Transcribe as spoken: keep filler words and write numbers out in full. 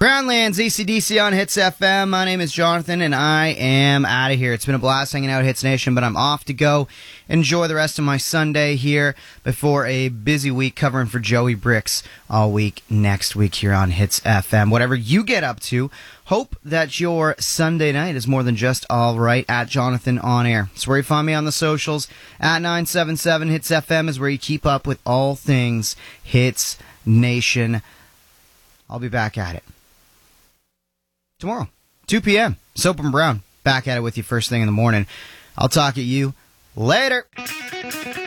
Groundlands, A C D C on Hits F M. My name is Jonathan, and I am out of here. It's been a blast hanging out at Hits Nation, but I'm off to go enjoy the rest of my Sunday here before a busy week covering for Joey Bricks all week next week here on Hits F M. Whatever you get up to, hope that your Sunday night is more than just all right. At Jonathan On Air. It's where you find me on the socials. At nine seven seven Hits F M is where you keep up with all things Hits Nation. I'll be back at it tomorrow, two p.m. Soap and Brown, back at it with you first thing in the morning. I'll talk at you later.